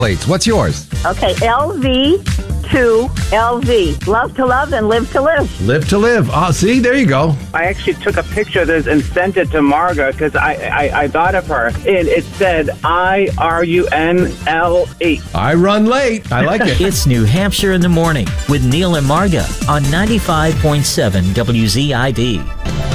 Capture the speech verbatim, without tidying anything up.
plates. What's yours? Okay, L V two L V. Love to love and live to live. Live to live. Oh, see, there you go. I actually took a picture of this and sent it to Marga because I, I, I thought of her. And it said I R U N L E. I run late. I like it. It's New Hampshire in the Morning with Neil and Marga on ninety-five point seven W Z I D.